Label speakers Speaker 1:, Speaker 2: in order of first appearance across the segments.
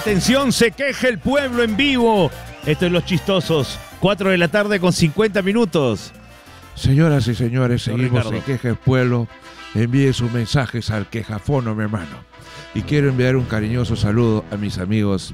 Speaker 1: Atención, se queja el pueblo en vivo. Esto es Los Chistosos, 4 de la tarde con 50 minutos.
Speaker 2: Señoras y señores, seguimos
Speaker 1: Ricardo.
Speaker 2: en Queja el Pueblo. Envíe sus mensajes al quejafono, mi hermano. Y quiero enviar un cariñoso saludo a mis amigos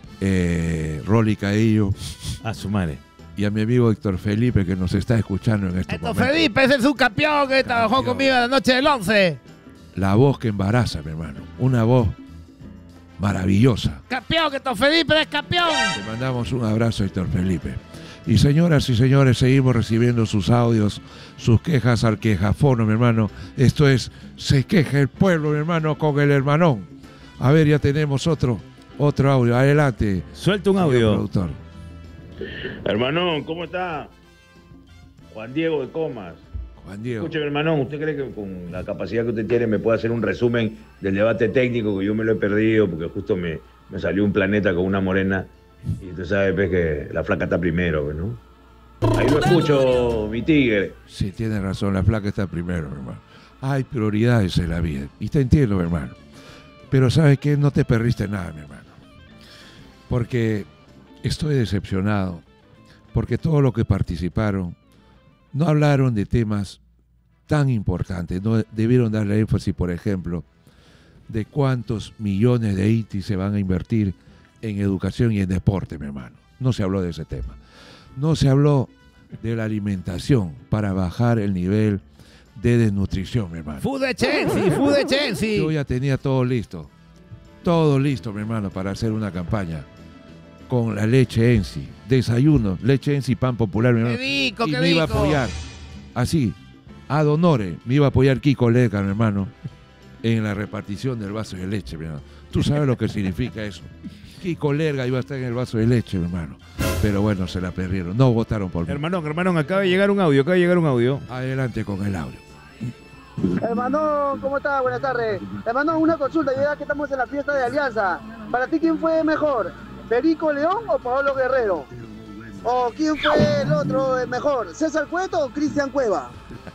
Speaker 2: Rolly Caillo
Speaker 1: A su madre.
Speaker 2: y a mi amigo Héctor Felipe, que nos está escuchando en este
Speaker 3: Héctor
Speaker 2: momento.
Speaker 3: Felipe es el subcampeón que trabajó
Speaker 2: Campeón.
Speaker 3: conmigo la noche del 11.
Speaker 2: La voz que embaraza, mi hermano. Una voz maravillosa.
Speaker 3: Campeón, Héctor Felipe es campeón.
Speaker 2: Le mandamos un abrazo a Héctor Felipe. Y señoras y señores, seguimos recibiendo sus audios, sus quejas al quejafono, mi hermano. Esto es Se Queja el Pueblo, mi hermano, con el hermanón. A ver, ya tenemos otro audio. Adelante.
Speaker 1: Suelta un
Speaker 2: señor
Speaker 1: audio.
Speaker 2: productor.
Speaker 4: Hermanón, ¿cómo está? Juan Diego de Comas.
Speaker 2: Juan Diego.
Speaker 4: Escúcheme, hermanón, ¿usted cree que con la capacidad que usted tiene me puede hacer un resumen del debate técnico que yo me lo he perdido porque justo me salió un planeta con una morena y usted sabe pues, que la flaca está primero, ¿no? Ahí lo escucho, mi tigre.
Speaker 2: Sí, tiene razón, la placa está primero, mi hermano. Hay prioridades en la vida. Y te entiendo, mi hermano. Pero ¿sabes qué? No te perdiste nada, mi hermano. Porque estoy decepcionado. Porque todos los que participaron no hablaron de temas tan importantes. No debieron darle énfasis, por ejemplo, de cuántos millones de ITI se van a invertir en educación y en deporte, mi hermano. No se habló de ese tema. No se habló de la alimentación para bajar el nivel de desnutrición, mi hermano.
Speaker 3: Food de Chelsea, food de Chelsea.
Speaker 2: Yo ya tenía todo listo, mi hermano, para hacer una campaña con la leche Ensi, desayuno, leche Ensi, pan popular, mi hermano.
Speaker 3: Qué rico,
Speaker 2: Y
Speaker 3: qué
Speaker 2: me iba a
Speaker 3: rico.
Speaker 2: apoyar, así, ad honore, me iba a apoyar Kiko Lega, mi hermano, en la repartición del vaso de leche, mi hermano. Tú sabes lo que significa eso. Kiko Lega iba a estar en el vaso de leche, mi hermano. Pero bueno, se la perdieron, no votaron por mí.
Speaker 1: Hermanón, acaba de llegar un audio,
Speaker 2: Adelante con el audio.
Speaker 5: Hermano, ¿cómo está? Buenas tardes. Hermano, una consulta, ya que estamos en la fiesta de Alianza. ¿Para ti quién fue mejor? ¿Perico León o Paolo Guerrero? ¿O quién fue el otro el mejor? ¿César Cueto o Cristian Cueva?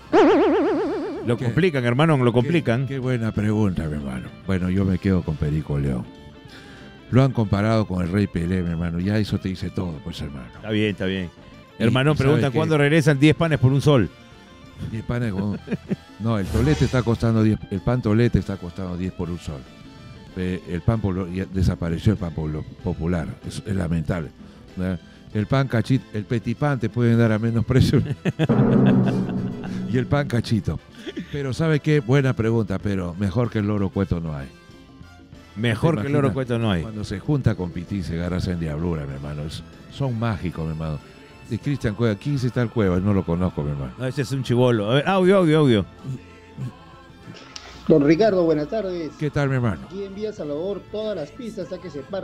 Speaker 1: Lo complican, hermano, lo complican.
Speaker 2: Qué buena pregunta, mi hermano. Bueno, yo me quedo con Perico León. Lo han comparado con el Rey Pelé, mi hermano. Ya eso te dice todo, pues, hermano.
Speaker 1: Está bien.
Speaker 2: Y-
Speaker 1: Hermano,
Speaker 2: y
Speaker 1: pregunta
Speaker 2: ¿sabe qué?
Speaker 1: cuándo regresan 10 panes por un sol.
Speaker 2: 10 panes con... No, el tolete está costando 10. El pan tolete está costando 10 por un sol. El pan ya desapareció el pan popular. Es lamentable. ¿No? El pan cachito, el petipán te pueden dar a menos precio. Y el pan cachito. Pero ¿sabe qué? Buena pregunta, pero mejor que el loro cueto no hay.
Speaker 1: Mejor
Speaker 2: ¿Te
Speaker 1: que el oro
Speaker 2: imaginas?
Speaker 1: cueto no hay.
Speaker 2: Cuando se junta con Pití se agarras en diablura, mi hermano. Son mágicos, mi hermano. De Cristian Cueva, ¿quién está el Cueva? No lo conozco, mi hermano.
Speaker 1: No, ese es un chibolo. A ver, audio.
Speaker 5: Don Ricardo, buenas tardes.
Speaker 2: ¿Qué tal, mi hermano?
Speaker 5: Aquí en Vía Salvador todas las pistas hasta que se parten.